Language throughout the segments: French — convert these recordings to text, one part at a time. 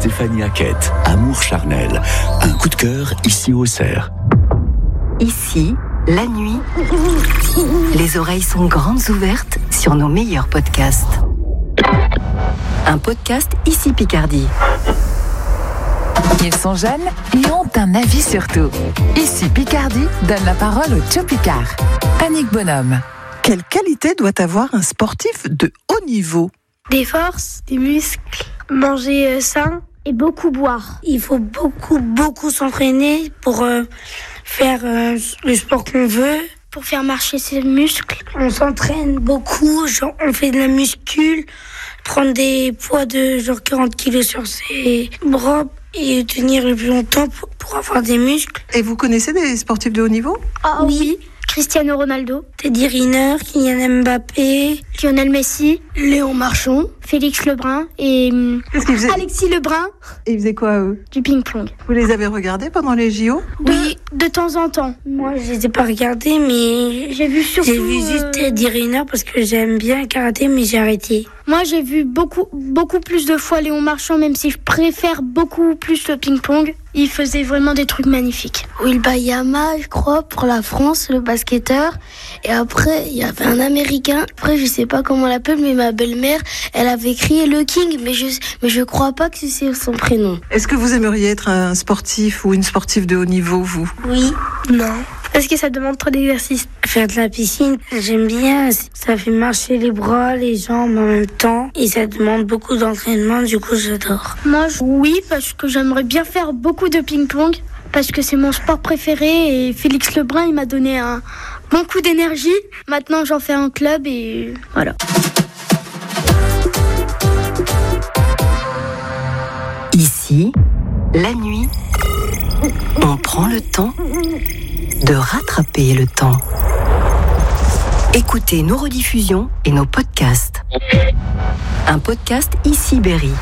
Stéphanie Hackett, Amour charnel. Un coup de cœur ici au Cerf. Ici, la nuit, les oreilles sont grandes ouvertes sur nos meilleurs podcasts. Un podcast Ici Picardie. Ils sont jeunes et ont un avis sur tout. Ici Picardie donne la parole au Joe Picard. Annick Bonhomme. Quelle qualité doit avoir un sportif de haut niveau ? Des forces, des muscles, manger sain et beaucoup boire. Il faut beaucoup s'entraîner pour faire le sport qu'on veut, pour faire marcher ses muscles. On s'entraîne beaucoup, genre on fait de la muscule, prendre des poids de genre 40 kilos sur ses bras et tenir le plus longtemps pour avoir des muscles. Et vous connaissez des sportifs de haut niveau ? Ah oui. Cristiano Ronaldo, Teddy Riner, Kylian Mbappé, Lionel Messi, Léon Marchand, Félix Lebrun et Alexis Lebrun. Et ils faisaient quoi, eux ? Du ping-pong. Vous les avez regardés pendant les JO ? Oui, de temps en temps. Moi, je les ai pas regardés, mais j'ai vu juste Teddy Riner parce que j'aime bien le karaté, mais j'ai arrêté. Moi, j'ai vu beaucoup plus de fois Léon Marchand, même si je préfère beaucoup plus le ping-pong. Il faisait vraiment des trucs magnifiques. Will Bayama, je crois, pour la France, le basketteur. Et après, il y avait un Américain. Après, je sais pas comment on l'appelle, mais ma belle-mère, elle avait crié le King, mais je crois pas que c'est son prénom. Est-ce que vous aimeriez être un sportif ou une sportive de haut niveau, vous ? Oui. Non. Parce que ça demande trop d'exercice. Faire de la piscine, j'aime bien. Ça fait marcher les bras, les jambes en même temps. Et ça demande beaucoup d'entraînement, du coup j'adore. Moi, oui, parce que j'aimerais bien faire beaucoup de ping-pong. Parce que c'est mon sport préféré. Et Félix Lebrun, il m'a donné un bon coup d'énergie. Maintenant, j'en fais un club et voilà. Ici, la nuit, on prend le temps de rattraper le temps. Écoutez nos rediffusions et nos podcasts. Un podcast Ici Berry.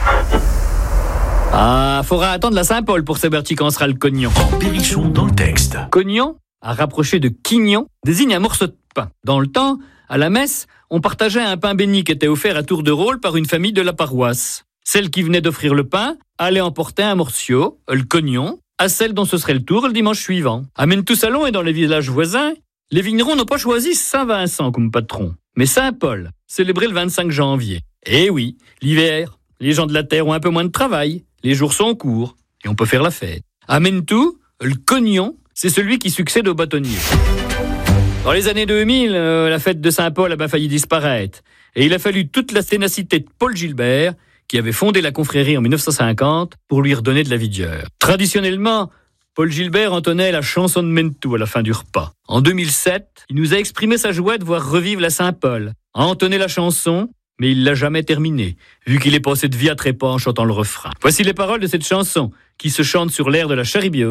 Ah, faudra attendre la Saint-Paul pour savoir quand sera le cognon. En Berrichon dans le texte. Cognon, à rapprocher de quignon, désigne un morceau de pain. Dans le temps, à la messe, on partageait un pain béni qui était offert à tour de rôle par une famille de la paroisse. Celle qui venait d'offrir le pain allait emporter un morceau, le cognon, à celle dont ce serait le tour le dimanche suivant. À Mentou-Salon et dans les villages voisins, les vignerons n'ont pas choisi Saint-Vincent comme patron, mais Saint-Paul, célébré le 25 janvier. Eh oui, l'hiver, les gens de la terre ont un peu moins de travail, les jours sont courts, et on peut faire la fête. À Mentou, le cognon, c'est celui qui succède au bâtonnier. Dans les années 2000, la fête de Saint-Paul a failli disparaître, et il a fallu toute la ténacité de Paul Gilbert, qui avait fondé la confrérie en 1950 pour lui redonner de la vigueur. Traditionnellement, Paul Gilbert entonnait la chanson de Mentou à la fin du repas. En 2007, il nous a exprimé sa joie de voir revivre la Saint-Paul, a entonné la chanson, mais il l'a jamais terminée, vu qu'il est passé de vie à trépas en chantant le refrain. Voici les paroles de cette chanson, qui se chante sur l'air de la Charybio.